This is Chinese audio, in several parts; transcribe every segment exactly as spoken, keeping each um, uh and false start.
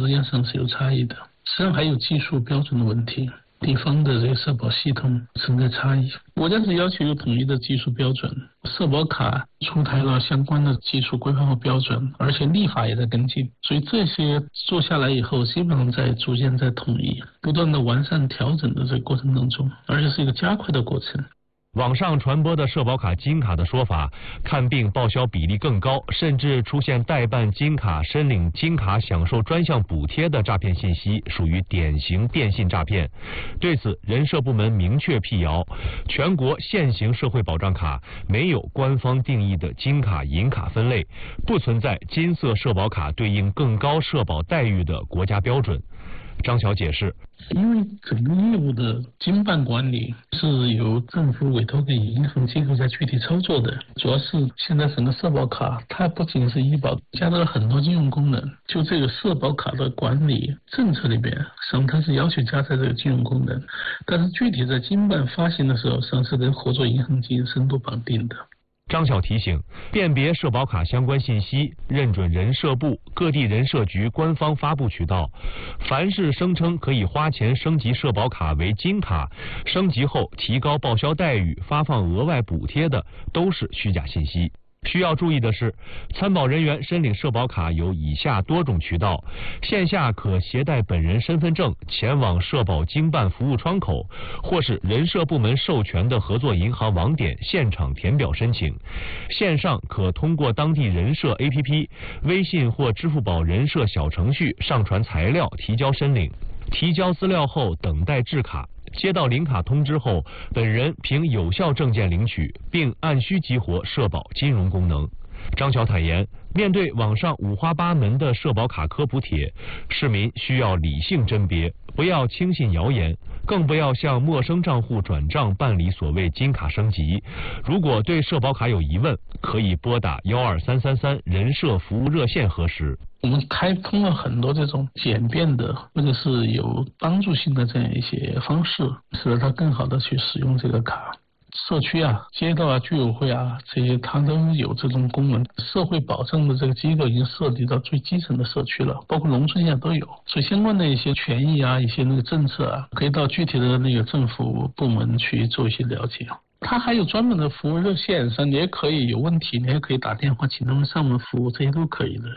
之间上是有差异的。实际上还有技术标准的问题，地方的这个社保系统存在差异。国家是要求有统一的技术标准，社保卡出台了相关的技术规范和标准，而且立法也在跟进，所以这些做下来以后，基本上在逐渐在统一，不断的完善调整的这个过程当中，而且是一个加快的过程。 网上传播的社保卡金卡的说法，看病报销比例更高，甚至出现代办金卡、申领金卡享受专项补贴的诈骗信息，属于典型电信诈骗。对此，人社部门明确辟谣，全国现行社会保障卡没有官方定义的金卡、银卡分类，不存在金色社保卡对应更高社保待遇的国家标准。张晓解释， 因为整个业务的经办管理是由政府委托给银行机构在具体操作的，主要是现在整个社保卡它不仅是医保，加到了很多金融功能，就这个社保卡的管理政策里边，实际上它是要求加在这个金融功能，但是具体在经办发行的时候，实际上是跟合作银行进行深度绑定的。 张晓提醒，辨别社保卡相关信息，认准人社部、各地人社局官方发布渠道。凡是声称可以花钱升级社保卡为金卡，升级后提高报销待遇、发放额外补贴的，都是虚假信息。需要注意的是，参保人员申领社保卡有以下多种渠道：线下可携带本人身份证前往社保经办服务窗口，或是人社部门授权的合作银行网点现场填表申请；线上可通过当地人社 A P P、微信或支付宝人社小程序上传材料提交申领。提交资料后等待制卡，接到领卡通知后，本人凭有效证件领取，并按需激活社保金融功能。张晓坦言，面对网上五花八门的社保卡科普帖，市民需要理性甄别，不要轻信谣言，更不要向陌生账户转账办理所谓金卡升级。如果对社保卡有疑问，可以拨打幺二三三三人社服务热线核实。 我们开通了很多这种简便的或者是有帮助性的这样一些方式，使得它更好的去使用这个卡。社区啊、街道啊、居委会啊，这些它都有这种功能。社会保障的这个机构已经涉及到最基层的社区了，包括农村现在都有。所以相关的一些权益啊、一些那个政策啊，可以到具体的那个政府部门去做一些了解。它还有专门的服务热线上，你也可以有问题，你也可以打电话请他们上门服务，这些都可以的。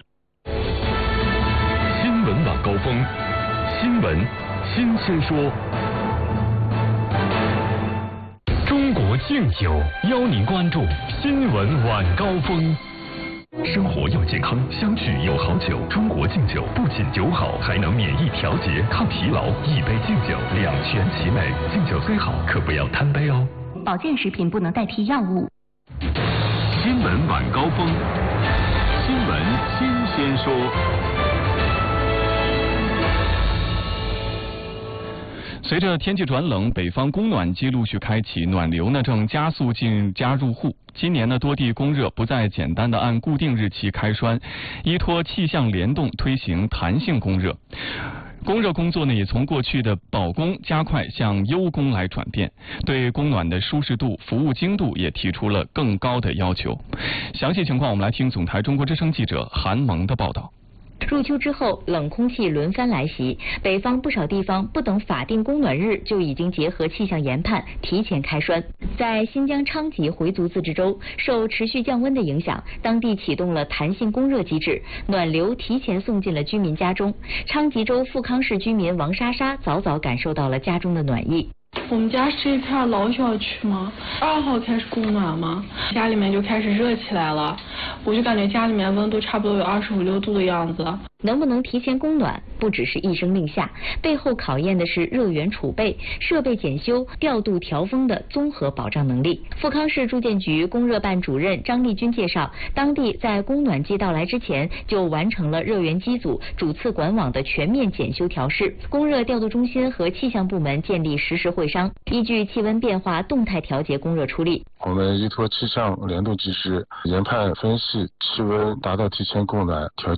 新闻晚高峰，新闻新鲜说。中国敬酒邀您关注新闻晚高峰。生活要健康，相聚有好酒。中国敬酒不仅酒好，还能免疫调节、抗疲劳。一杯敬酒，两全其美。敬酒虽好，可不要贪杯哦。 保健食品不能代替药物。 新闻晚高峰，新闻新鲜说。 随着天气转冷，北方供暖季陆续开启，暖流呢正加速进入家入户。今年呢，多地供热不再简单的按固定日期开栓，依托气象联动推行弹性供热。供热工作呢，也从过去的保供加快向优供来转变，对供暖的舒适度、服务精度也提出了更高的要求。详细情况，我们来听总台中国之声记者韩萌的报道。 入秋之后，冷空气轮番来袭，北方不少地方不等法定供暖日就已经结合气象研判提前开栓。在新疆昌吉回族自治州，受持续降温的影响，当地启动了弹性供热机制，暖流提前送进了居民家中。昌吉州富康市居民王莎莎早早感受到了家中的暖意。 我们家是一片老小区嘛，二号开始供暖嘛，家里面就开始热起来了，我就感觉家里面温度差不多有二十五六度的样子。 能不能提前供暖，不只是一声令下，背后考验的是热源储备、设备检修、调度调峰的综合保障能力。富康市住建局供热办主任张丽君介绍，当地在供暖季到来之前就完成了热源机组、主次管网的全面检修调试，供热调度中心和气象部门建立实时会商，依据气温变化动态调节供热出力。 我们依托气象联动机制研判分析气温达到提前供暖条件，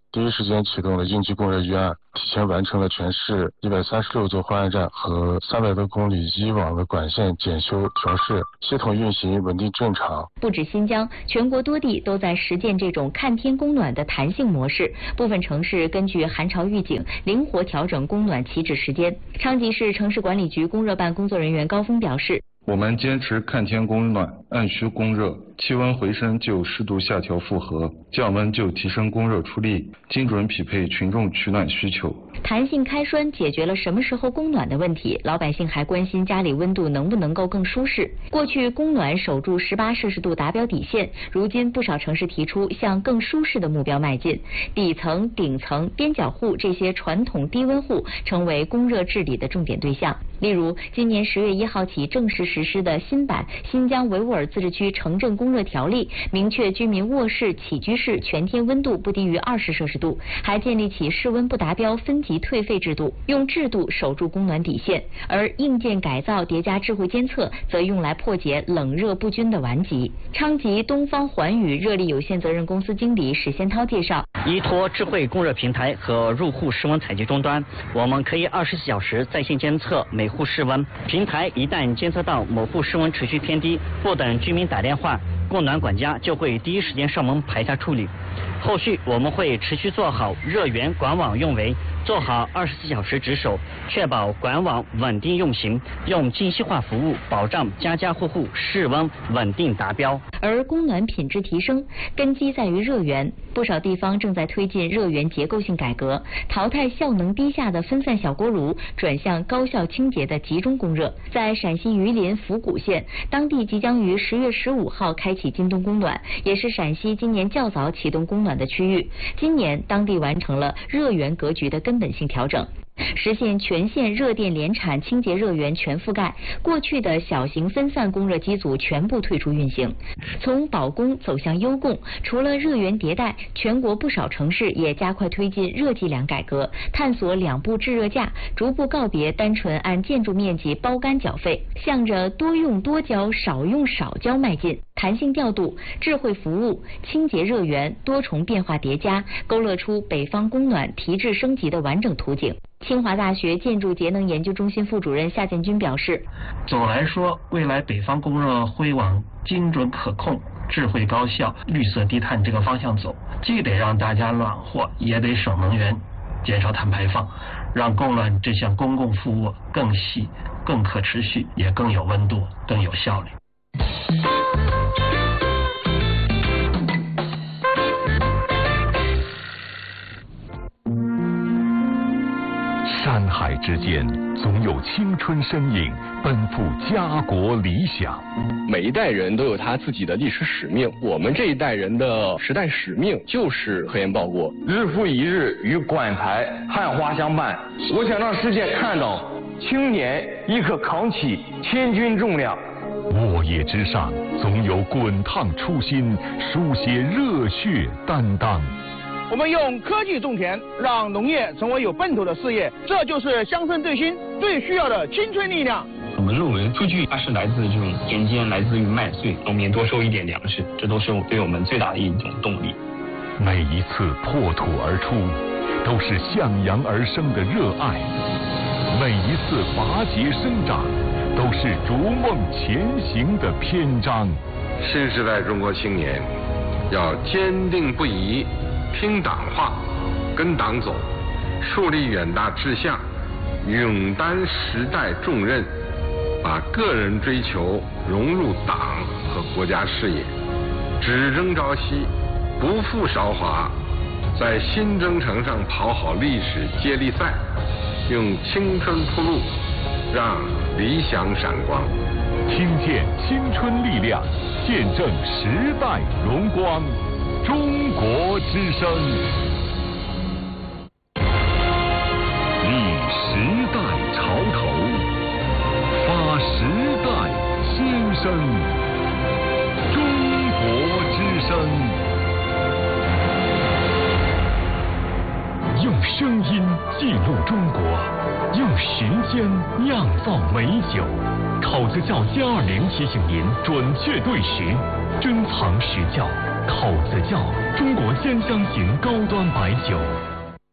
第一时间启动了应急供热预案，提前完成了全市一百三十六座换氨站和三百多公里以往的管线检修调试，系统运行稳定正常。 不止新疆，全国多地都在实践这种看天供暖的弹性模式，部分城市根据寒潮预警灵活调整供暖起止时间。昌吉市城市管理局供热办工作人员高峰表示， 我们坚持看天供暖，按需供热，气温回升就适度下调负荷，降温就提升供热出力，精准匹配群众取暖需求。 弹性开栓解决了什么时候供暖的问题，老百姓还关心家里温度能不能够更舒适。过去供暖守住十八摄氏度达标底线，如今不少城市提出向更舒适的目标迈进，底层、顶层、边角户这些传统低温户成为供热治理的重点对象。例如，今年十月一号起正式实施的新版《新疆维吾尔自治区城镇供热条例》，明确居民卧室、起居室全天温度不低于二十摄氏度，还建立起室温不达标分级退费制度，用制度守住供暖底线。而硬件改造叠加智慧监测，则用来破解冷热不均的顽疾。昌吉东方环宇热力有限责任公司经理史先涛介绍， 依托智慧供热平台和入户室温采集终端，我们可以二十四小时在线监测每户室温。平台一旦监测到某户室温持续偏低，不等居民打电话，供暖管家就会第一时间上门排查处理。后续我们会持续做好热源管网用维，做好二十四小时值守，确保管网稳定运行，用精细化服务保障家家户户室温稳定达标。 而供暖品质提升根基在于热源，不少地方正在推进热源结构性改革，淘汰效能低下的分散小锅炉，转向高效清洁的集中供热。在陕西榆林府谷县，当地即将于十月十五号开启今冬供暖，也是陕西今年较早启动供暖的区域。今年当地完成了热源格局的根本性调整，实现全县热电联产清洁热源全覆盖，过去的小型分散供热机组全部退出运行。从保供走向优供，除了热源迭代，全国不少城市也加快推进热计量改革，探索两步制热价，逐步告别单纯按建筑面积包干缴费，向着多用多交、少用少交迈进。弹性调度、智慧服务、清洁热源多重变化叠加，勾勒出北方供暖提质升级的完整图景。清华大学建筑节能研究中心副主任夏建军表示， 总来说，未来北方供热会往精准可控、智慧高效、绿色低碳这个方向走，既得让大家暖和，也得省能源，减少碳排放，让供暖这项公共服务更细、更可持续，也更有温度、更有效率。 山海之间，总有青春身影奔赴家国理想。 每一代人都有他自己的历史使命，我们这一代人的时代使命就是核研报国。 日复一日与馆台汉花相伴，我想让世界看到青年亦可扛起千钧重量。 沃野之上，总有滚烫初心，书写热血担当。 我们用科技种田，让农业成为有奔头的事业，这就是乡村振兴最需要的青春力量。 我们论文数据它是来自这种田间，来自于麦穗，农民多收一点粮食，这都是对我们最大的一种动力。 每一次破土而出，都是向阳而生的热爱；每一次拔节生长，都是逐梦前行的篇章。 新时代中国青年要坚定不移听党话，跟党走，树立远大志向，勇担时代重任，把个人追求融入党和国家事业，只争朝夕，不负韶华，在新征程上跑好历史接力赛，用青春铺路，让理想闪光。 听见青春力量，见证时代荣光。中国之声，立时代潮头，发时代新声。中国之声，用声音记录中国，用时间酿造美酒。口子窖歼二零提醒您准确对时，珍藏时窖。 口子窖，中国鲜香型高端白酒。